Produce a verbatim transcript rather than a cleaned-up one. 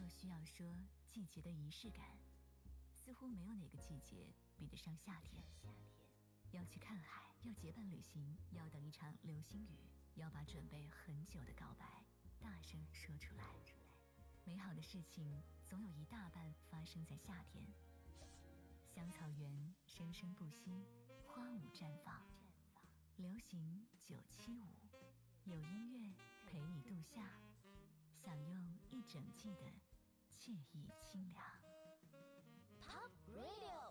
需要说季节的仪式感，似乎没有哪个季节比得上夏天。要去看海，要结伴旅行，要等一场流星雨，要把准备很久的告白大声说出来。美好的事情总有一大半发生在夏天。香草园生生不息，花舞绽放。流行九七五，有音乐陪你度夏，享用一整季的惬意清凉。 Pop Radio